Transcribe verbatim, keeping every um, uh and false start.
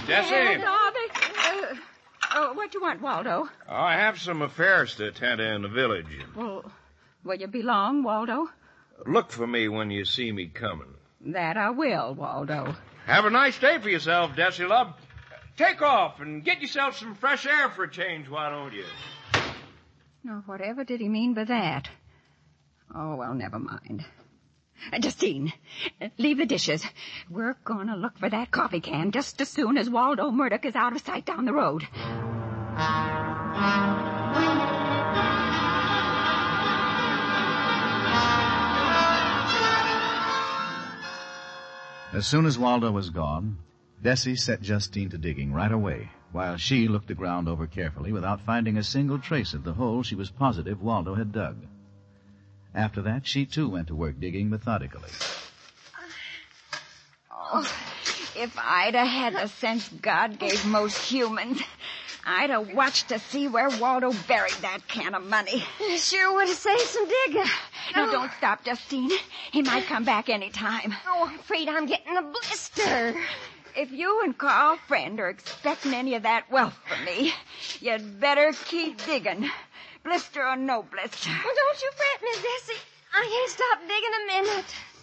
Desi. Uh, oh, what you want, Waldo? Oh, I have some affairs to attend to in the village. Well, will you be long, Waldo? Look for me when you see me coming. That I will, Waldo. Have a nice day for yourself, Desi, love. Take off and get yourself some fresh air for a change, why don't you? Now, whatever did he mean by that? Oh, well, never mind. Uh, Justine, uh, leave the dishes. We're gonna look for that coffee can just as soon as Waldo Murdoch is out of sight down the road. As soon as Waldo was gone, Desi set Justine to digging right away, while she looked the ground over carefully without finding a single trace of the hole she was positive Waldo had dug. After that, she too went to work digging methodically. Oh, if I'd have had the sense God gave most humans, I'd have watched to see where Waldo buried that can of money. Sure would have saved some digging. Now, oh. Don't stop, Justine. He might come back any time. Oh, I'm afraid I'm getting a blister. If you and Carl Friend are expecting any of that wealth from me, you'd better keep digging. Blister or no blister. Well, don't you fret, Miss Bessie. I can't stop digging a minute.